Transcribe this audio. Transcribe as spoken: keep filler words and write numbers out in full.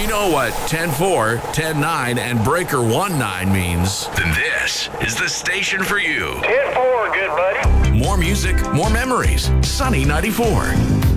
you know what ten four, ten nine, and Breaker one nine means, then this is the station for you. ten four, good buddy. More music, more memories. Sunny ninety-four.